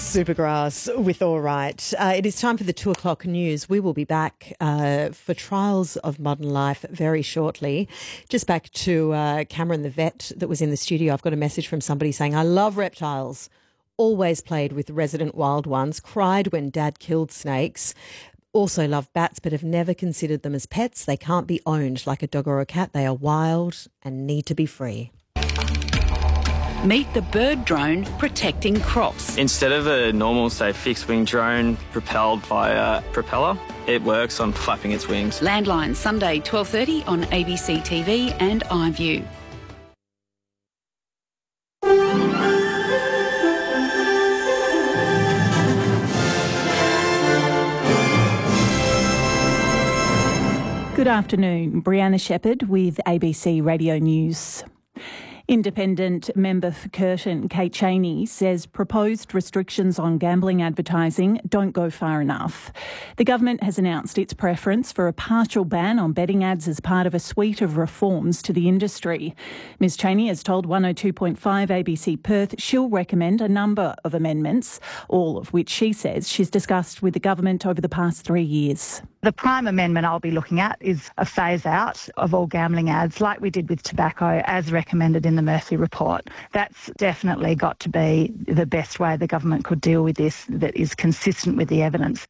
Supergrass with All Right. It is time for the 2 o'clock news. We will be back for Trials of Modern Life very shortly. Just back to Cameron the vet that was in the studio. I've got a message from somebody saying, I love reptiles. Always played with resident wild ones. Cried when Dad killed snakes. Also love bats, but have never considered them as pets. They can't be owned like a dog or a cat. They are wild and need to be free. Meet the bird drone protecting crops. Instead of a normal, say, fixed-wing drone propelled by a propeller, it works on flapping its wings. Landline, Sunday, 12:30 on ABC TV and iView. Good afternoon. Brianna Shepherd with ABC Radio News. Independent member for Curtin, Kate Chaney, says proposed restrictions on gambling advertising don't go far enough. The government has announced its preference for a partial ban on betting ads as part of a suite of reforms to the industry. Ms Chaney has told 102.5 ABC Perth she'll recommend a number of amendments, all of which she says she's discussed with the government over the past 3 years. The prime amendment I'll be looking at is a phase out of all gambling ads like we did with tobacco as recommended in the Murphy report. That's definitely got to be the best way the government could deal with this that is consistent with the evidence.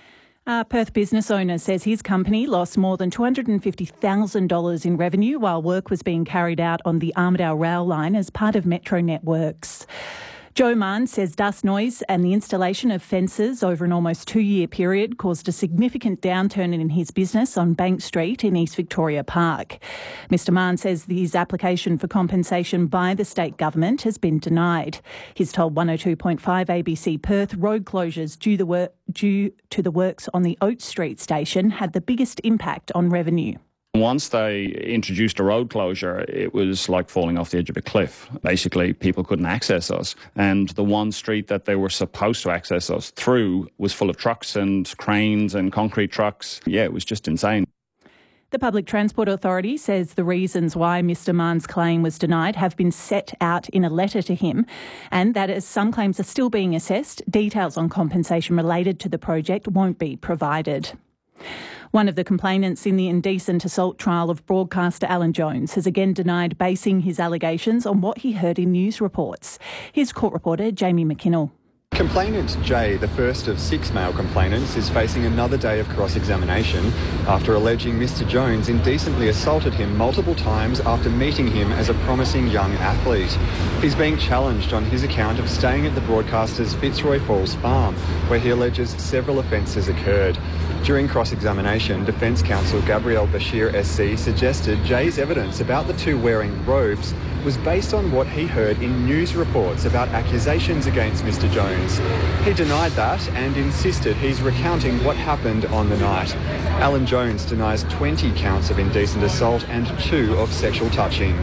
A Perth business owner says his company lost more than $250,000 in revenue while work was being carried out on the Armidale rail line as part of Metro Networks. Joe Mann says dust noise and the installation of fences over an almost 2-year period caused a significant downturn in his business on Bank Street in East Victoria Park. Mr Mann says his application for compensation by the state government has been denied. He's told 102.5 ABC Perth road closures due to the works on the Oat Street station had the biggest impact on revenue. Once they introduced a road closure, it was like falling off the edge of a cliff. Basically, people couldn't access us. And the one street that they were supposed to access us through was full of trucks and cranes and concrete trucks. Yeah, it was just insane. The Public Transport Authority says the reasons why Mr Mann's claim was denied have been set out in a letter to him, and that as some claims are still being assessed, details on compensation related to the project won't be provided. One of the complainants in the indecent assault trial of broadcaster Alan Jones has again denied basing his allegations on what he heard in news reports. Here's court reporter Jamie McKinnell. Complainant Jay, the first of 6 male complainants, is facing another day of cross-examination after alleging Mr Jones indecently assaulted him multiple times after meeting him as a promising young athlete. He's being challenged on his account of staying at the broadcaster's Fitzroy Falls farm, where he alleges several offences occurred. During cross-examination, Defence Counsel Gabrielle Bashir SC suggested Jay's evidence about the two wearing robes was based on what he heard in news reports about accusations against Mr Jones. He denied that and insisted he's recounting what happened on the night. Alan Jones denies 20 counts of indecent assault and 2 of sexual touching.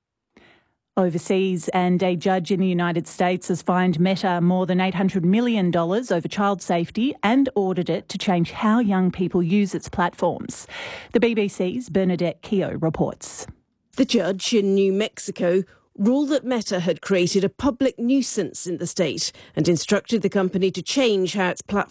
Overseas, and a judge in the United States has fined Meta more than $800 million over child safety and ordered it to change how young people use its platforms. The BBC's Bernadette Keogh reports. The judge in New Mexico ruled that Meta had created a public nuisance in the state and instructed the company to change how its platform